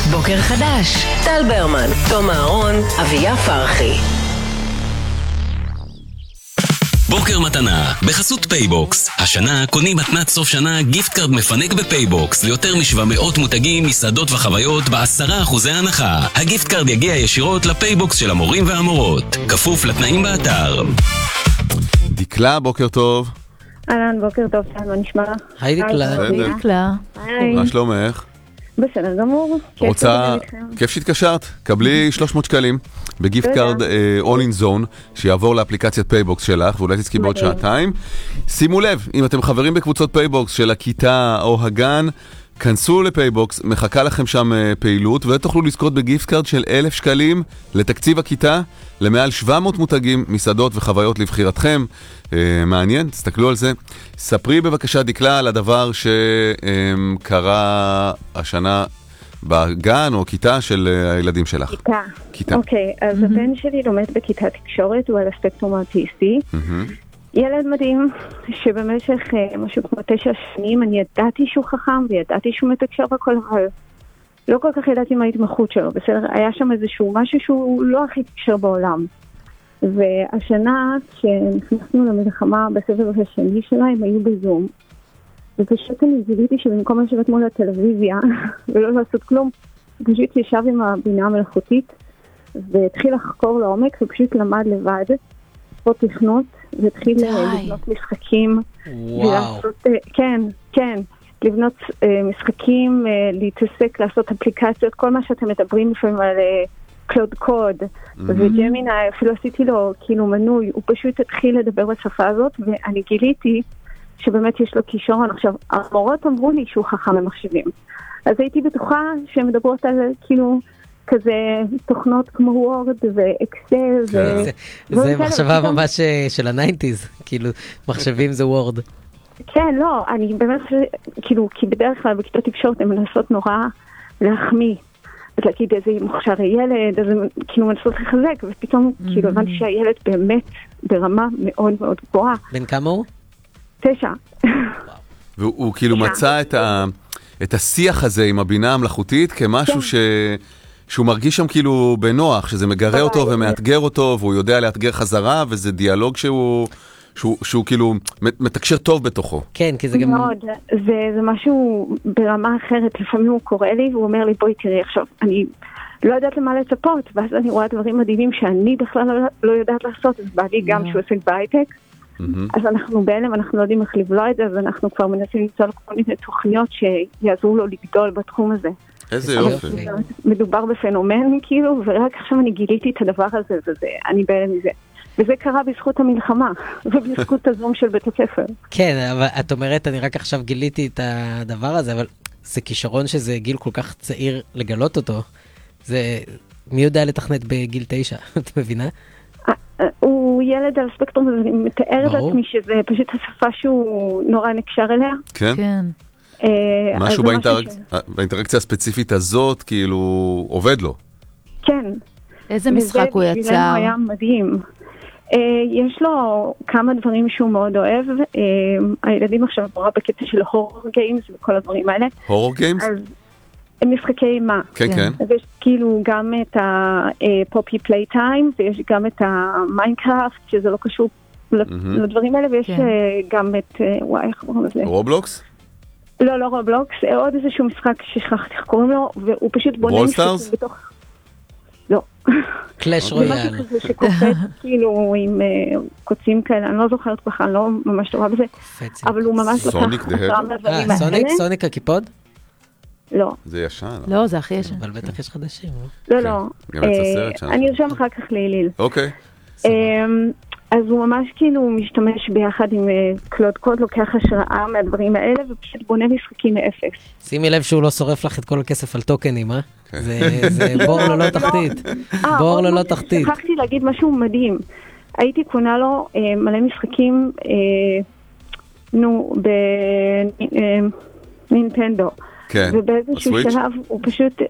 בוקר חדש, טל ברמן, תום אהרון, אביה פרחי. בוקר מתנה, בחסות פייבוקס. השנה קונים מתנת סוף שנה גיפט קארד מפנק בפייבוקס ליותר מ-700 מותגים, מסעדות וחוויות ב10% הנחה. הגיפט קארד יגיע ישירות לפייבוקס של המורים והמורות. כפוף לתנאים באתר. דקלה, בוקר טוב. אהלן, בוקר טוב, מה נשמע? היי דקלה. דקלה. מה שלומך? בסדר גמור. רוצה, כיף שהתקשרת, קבלי 300 שקלים בגיפט קארד All in Zone, שיעבור לאפליקציית פייבוקס שלך, ואולי תזכי בעוד שעתיים. שימו לב, אם אתם חברים בקבוצות פייבוקס של הכיתה או הגן, כנסו לפייבוקס, מחכה לכם שם פעילות, ותוכלו לזכות בגיפט קארד של 1,000 שקלים לתקציב הכיתה, למעל 700 מותגים, מסעדות וחוויות לבחירתכם. מעניין, תסתכלו על זה. ספרי בבקשה דקלה על הדבר שקרה השנה בגן או כיתה של הילדים שלך. כיתה. אוקיי, אז הבן שלי לומד בכיתת תקשורת, הוא על הספקטרום האוטיסטי. ילד מדהים, שבמשך משהו כמו 9 שנים אני ידעתי שהוא חכם וידעתי שהוא מתקשר בכל, אבל לא כל כך ידעתי מה ההתמחות שלו. בסדר, היה שם איזשהו משהו שהוא לא הכי תקשר בעולם. והשנה כשנכנסנו למלחמה בסבב השני שלה, הם היו בזום. ופשוט אני גיליתי שבמקום לשבת מול הטלוויזיה ולא לעשות כלום, פשוט ישב עם הבינה המלאכותית והתחיל לחקור לעומק ופשוט למד לבד פה תכנות והתחיל לבנות משחקים. ולעשות, כן, לבנות משחקים, להתעסק, לעשות אפליקציות, כל מה שאתם מדברים לפעמים על קלוד קוד וג'מיני, אפילו עשיתי לו כאילו מנוי, הוא פשוט התחיל לדבר בשפה הזאת ואני גיליתי שבאמת יש לו כישרון. עכשיו, המורות אמרו לי שהוא חכם במחשבים. אז הייתי בטוחה שהן מדברות על כאילו כזה תוכנות כמו וורד ואקסל. זה מחשבה ממש של ה-90s, כאילו מחשבים זה וורד. כן, לא, אני באמת כאילו, כי בדרך כלל בכיתות תקשורת הן מנסות נורא להחמיא. אז להגיד איזה מוכשר הילד, אז כאילו מנסות לחזק, ופתאום כאילו הבנתי שהילד באמת ברמה מאוד מאוד גבוהה. בן כמה הוא? 9. והוא כאילו מצא את השיח הזה עם הבינה המלאכותית כמשהו שהוא מרגיש שם כאילו בנוח, שזה מגרה אותו ומאתגר אותו, והוא יודע לאתגר חזרה, וזה דיאלוג שהוא כאילו מתקשר טוב בתוכו. כן, כי זה גם... מאוד, זה משהו ברמה אחרת. לפעמים הוא קורא לי והוא אומר לי, בואי תראי עכשיו, אני לא יודעת למה לצפות, ואז אני רואה דברים מדהימים שאני בכלל לא יודעת לעשות, אז בא לי גם שהוא עוסק בהייטק, אז אנחנו בהלם, אנחנו לא יודעים איך לבלוע את זה, אז אנחנו כבר מנסים למצוא כל מיני תוכניות שיעזרו לו לגדול בתחום הזה. איזה יופי. מדובר בפנומן כאילו, ורק עכשיו אני גיליתי את הדבר הזה, ואני בהלם מזה. וזה קרה בזכות המלחמה, ובזכות הזום של בית הספר. כן, אבל את אומרת, אני רק עכשיו גיליתי את הדבר הזה, אבל זה כישרון שזה גיל כל כך צעיר לגלות אותו. זה, מי יודע לתכנת בגיל 9, את מבינה? הוא ילד על ספקטרום, ואני מתארת לעצמי שזה פשוט השפה שהוא נורא נקשר אליה. כן. משהו באינטראקציה הספציפית הזאת, כאילו, עובד לו. כן. איזה משחק הוא יצר? וזה היה מדהים. יש לו כמה דברים שהוא מאוד אוהב. הילדים עכשיו בורא בקטע של הורור גיימס וכל הדברים האלה. הורור גיימס? הם משחקי אימה. כן, כן. אז יש כאילו גם את הפופי פליי טיים, ויש גם את המיינקראפט, שזה לא קשור לדברים האלה, ויש גם את, וואי, איך קוראים לזה? רובלוקס? לא רובלוקס, עוד איזשהו משחק ששכחתי איך קוראים לו, והוא פשוט בונה וולסטארס? בתוך... לא. קלאש רויאל. זה משהו כזה שקופץ כאילו עם קוצים כאלה, אני לא זוכרת בכלל, לא ממש טובה בזה, אבל הוא ממש לקח סוניק הקיפוד? לא. זה ישן. לא, זה הכי ישן. אבל בטח יש חדשים. לא. אני ארשם אחר כך ליליל. אוקיי. אז הוא ממש כאילו משתמש ביחד עם קלוד קוד, לוקח השראה מהדברים האלה, ופשוט בונה משחקים מאפס. שימי לב שהוא לא שורף לך את כל הכסף על טוקנים, אה? זה בור ללא תחתית. בור ללא תחתית. שכחתי להגיד משהו מדהים. הייתי קונה לו מלא משחקים, בנינטנדו. כן. ובאיזשהו שלב הוא פשוט